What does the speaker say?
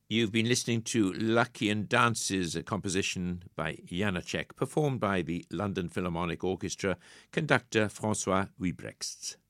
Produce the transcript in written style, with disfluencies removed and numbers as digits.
You've been listening to Luckian Dances, a composition by Janacek, performed by the London Philharmonic Orchestra, conductor François Wybrechts.